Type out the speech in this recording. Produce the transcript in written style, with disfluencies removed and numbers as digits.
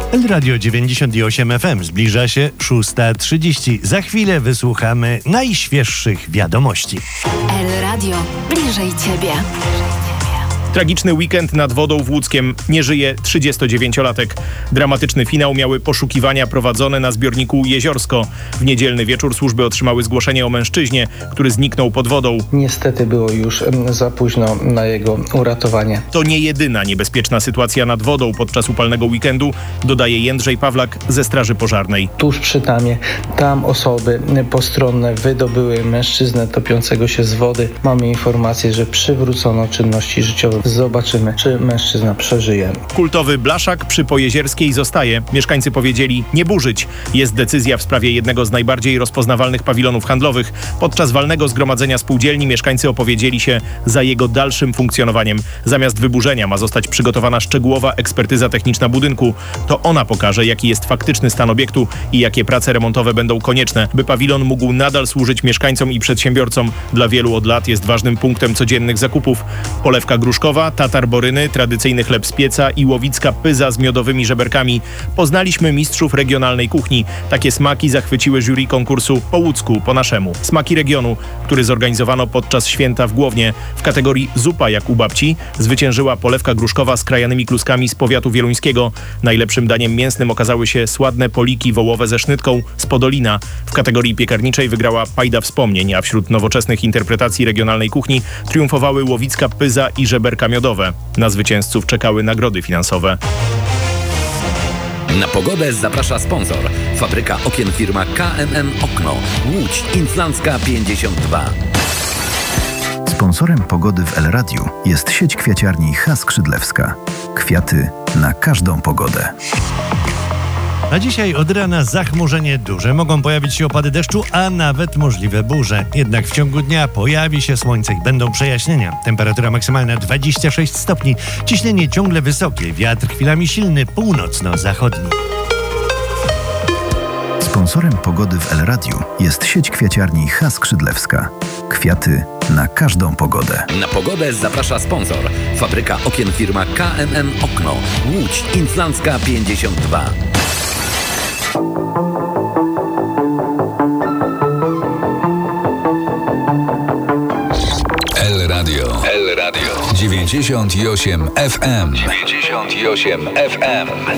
Radio 98 FM zbliża się 6:30. Za chwilę wysłuchamy najświeższych wiadomości. Radio bliżej Ciebie. Tragiczny weekend nad wodą w Łódzkiem. Nie żyje 39-latek. Dramatyczny finał miały poszukiwania prowadzone na zbiorniku Jeziorsko. W niedzielny wieczór służby otrzymały zgłoszenie o mężczyźnie, który zniknął pod wodą. Niestety było już za późno na jego uratowanie. To nie jedyna niebezpieczna sytuacja nad wodą podczas upalnego weekendu, dodaje Jędrzej Pawlak ze Straży Pożarnej. Tuż przy tamie, tam osoby postronne wydobyły mężczyznę topiącego się z wody. Mamy informację, że przywrócono czynności życiowe. Zobaczymy, czy mężczyzna przeżyje. Kultowy blaszak przy Pojezierskiej zostaje. Mieszkańcy powiedzieli nie burzyć. Jest decyzja w sprawie jednego z najbardziej rozpoznawalnych pawilonów handlowych. Podczas walnego zgromadzenia spółdzielni mieszkańcy opowiedzieli się za jego dalszym funkcjonowaniem. Zamiast wyburzenia ma zostać przygotowana szczegółowa ekspertyza techniczna budynku. To ona pokaże, jaki jest faktyczny stan obiektu i jakie prace remontowe będą konieczne, by pawilon mógł nadal służyć mieszkańcom i przedsiębiorcom. Dla wielu od lat jest ważnym punktem codziennych zakupów. Polewka gruszkowa, tatar boryny, tradycyjny chleb z pieca i łowicka pyza z miodowymi żeberkami. Poznaliśmy mistrzów regionalnej kuchni. Takie smaki zachwyciły jury konkursu Po łódzku, po naszemu. Smaki regionu, który zorganizowano podczas święta w Głownie. W kategorii zupa jak u babci zwyciężyła polewka gruszkowa z krajanymi kluskami z powiatu wieluńskiego. Najlepszym daniem mięsnym okazały się sładne poliki wołowe ze sznytką z Podolina. W kategorii piekarniczej wygrała pajda wspomnień, a wśród nowoczesnych interpretacji regionalnej kuchni triumfowały łowicka pyza i żeberka miodowe. Na zwycięzców czekały nagrody finansowe. Na pogodę zaprasza sponsor. Fabryka okien firma KMM Okno. Łódź Inflancka 52. Sponsorem pogody w Radiu jest sieć kwiaciarni H. Skrzydlewska. Kwiaty na każdą pogodę. A dzisiaj od rana zachmurzenie duże. Mogą pojawić się opady deszczu, a nawet możliwe burze. Jednak w ciągu dnia pojawi się słońce i będą przejaśnienia. Temperatura maksymalna 26 stopni. Ciśnienie ciągle wysokie. Wiatr chwilami silny, północno-zachodni. Sponsorem pogody w Radiu jest sieć kwiaciarni H. Skrzydlewska. Kwiaty na każdą pogodę. Na pogodę zaprasza sponsor. Fabryka okien firma KMM Okno. Łódź Inflancka 52. El Radio 98 FM. 98 FM.